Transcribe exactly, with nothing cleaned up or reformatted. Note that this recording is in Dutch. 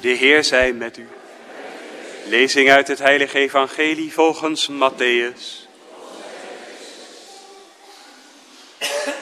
De Heer zij met u. Lezing uit het Heilige Evangelie volgens Mattheüs.